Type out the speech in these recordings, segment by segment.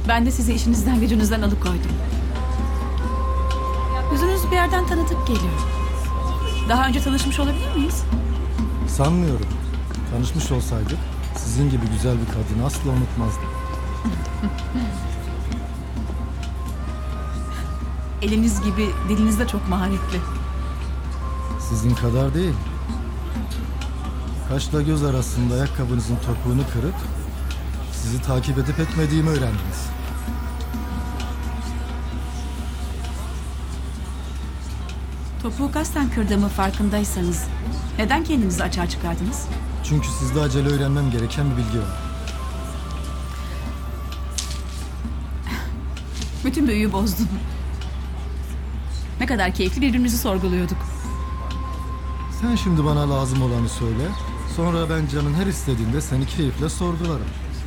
Ben de sizi işinizden gücünüzden alıkoydum. Yüzünüz bir yerden tanıdık geliyor. Daha önce tanışmış olabilir miyiz? Sanmıyorum. Tanışmış olsaydık sizin gibi güzel bir kadını asla unutmazdım. Eliniz gibi diliniz de çok maharetli. Sizin kadar değil. Kaşla göz arasında ayakkabınızın topuğunu kırıp sizi takip edip etmediğimi öğrendiniz. Topuğu kasten kırdığımı farkındaysanız neden kendinizi açığa çıkardınız? Çünkü sizde acele öğrenmem gereken bir bilgi var. Bütün büyüyü bozdun. Ne kadar keyifli birbirimizi sorguluyorduk. Sen şimdi bana lazım olanı söyle. Sonra ben canın her istediğinde seni keyifle sorgularım.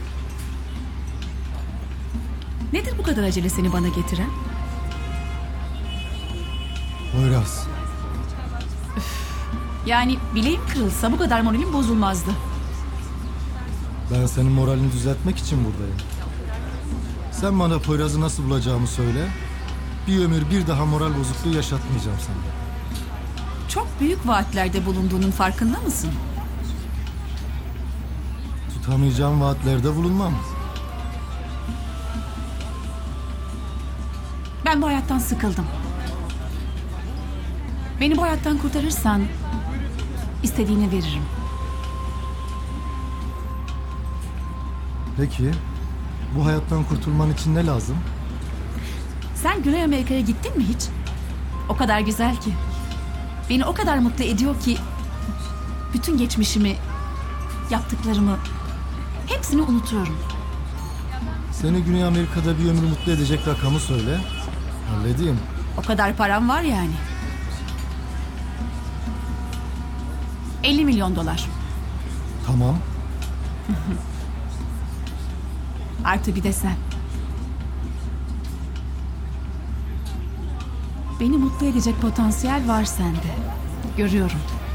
Nedir bu kadar acele seni bana getiren? Poyraz. Yani bileğim kırılsa bu kadar moralim bozulmazdı. Ben senin moralini düzeltmek için buradayım. Sen bana Poyraz'ı nasıl bulacağımı söyle. Bir ömür bir daha moral bozukluğu yaşatmayacağım sana. Çok büyük vaatlerde bulunduğunun farkında mısın? Tutamayacağım vaatlerde bulunmam. Ben bu hayattan sıkıldım. Beni bu hayattan kurtarırsan istediğini veririm. Peki, bu hayattan kurtulman için ne lazım? Sen Güney Amerika'ya gittin mi hiç? O kadar güzel ki. Beni o kadar mutlu ediyor ki bütün geçmişimi, yaptıklarımı hepsini unutuyorum. Seni Güney Amerika'da bir ömür mutlu edecek rakamı söyle. Halledeyim. O kadar param var yani. 50 milyon dolar. Tamam. Artı bir de sen. Beni mutlu edecek potansiyel var sende. Görüyorum.